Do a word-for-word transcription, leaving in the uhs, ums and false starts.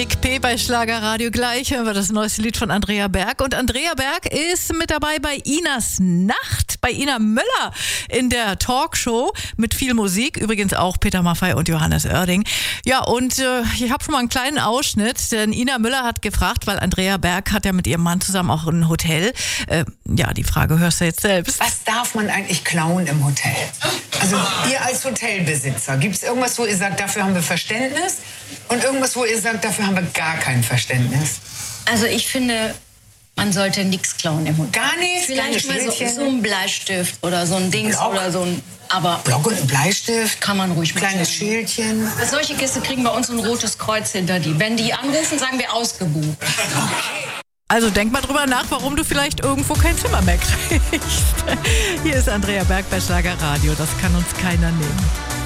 P bei Schlagerradio. Gleich hören wir das neueste Lied von Andrea Berg. Und Andrea Berg ist mit dabei bei Inas Nacht, bei Ina Möller in der Talkshow mit viel Musik. Übrigens auch Peter Maffay und Johannes Oerding. Ja, und äh, ich habe schon mal einen kleinen Ausschnitt, denn Ina Möller hat gefragt, weil Andrea Berg hat ja mit ihrem Mann zusammen auch ein Hotel. Äh, ja, die Frage hörst du jetzt selbst. Was darf man eigentlich klauen im Hotel? Also ihr als Hotelbesitzer, gibt es irgendwas, wo ihr sagt, dafür haben wir Verständnis? Und irgendwas, wo ihr sagt, dafür haben wir gar kein Verständnis? Also ich finde, man sollte nichts klauen im Hotel. Gar nichts? Vielleicht mal so, so ein Bleistift oder so ein Dings Block. oder so ein... Aber Block und ein Bleistift? Kann man ruhig machen. Kleines Schildchen? Solche Gäste kriegen bei uns ein rotes Kreuz hinter die. Wenn die anrufen, sagen wir ausgebucht. Also denk mal drüber nach, warum du vielleicht irgendwo kein Zimmer mehr kriegst. Hier ist Andrea Berg bei Schlagerradio. Das kann uns keiner nehmen.